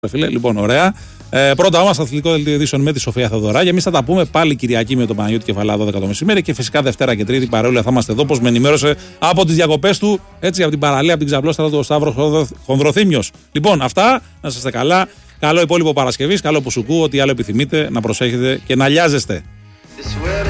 Φίλε, λοιπόν, ωραία. Πρώτα όμως, αθλητικό δελτίο ειδήσεων με τη Σοφία Θεοδωράκη. Εμείς θα τα πούμε πάλι Κυριακή με τον Παναγιώτη Κεφαλά 12 το μεσημέρι και φυσικά Δευτέρα και Τρίτη παρόλα θα είμαστε εδώ. Όπως με ενημέρωσε από τις διακοπές του, έτσι από την παραλία, από την Ξαπλώστρα του Σταύρος Χονδροθύμιος. Λοιπόν, αυτά. Να είστε καλά. Καλό υπόλοιπο Παρασκευής, καλό Πουσουκού, ό,τι άλλο επιθυμείτε, να προσέχετε και να λιάζεστε.